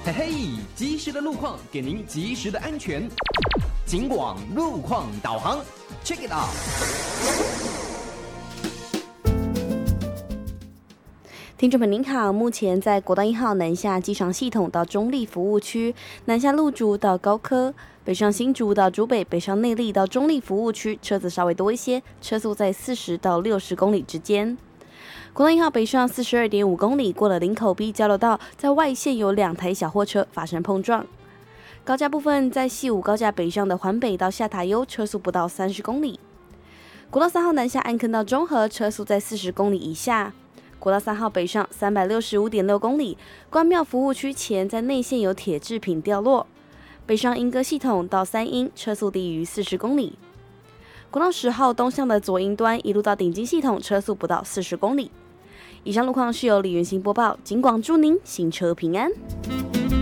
嘿嘿，及时的路况给您及时的安全。警广路况导航 ，Check it out。 听众们您好，目前在国道1号南下机场系统到中立服务区，南下路竹到高科，北上新竹到竹北，北上内壢到中立服务区，车子稍微多一些，车速在40到60公里之间。国道1号北上42.5公里，过了林口 B 交流道，在外线有2台小货车发生碰撞。高架部分在西武高架北上的环北到下塔悠，车速不到30公里。国道3号南下安坑到中和，车速在40公里以下。国道3号北上365.6公里，关庙服务区前在内线有铁制品掉落。北上莺歌系统到三莺，车速低于40公里。国道10号东向的左营端一路到顶金系统，车速不到40公里。以上路况是由李元兴播报，警广祝您行车平安。